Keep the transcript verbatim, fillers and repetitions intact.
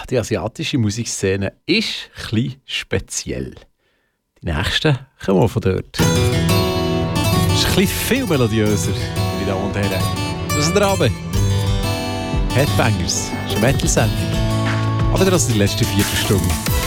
die asiatische Musikszene ist ein bisschen speziell. Die nächsten kommen auch von dort. Es ist ein bisschen viel melodiöser, meine Damen und Herren. Was ist der Abend? Headbangers, das ist eine Metal-Sendung. Aber das ist die letzte Viertelstunde.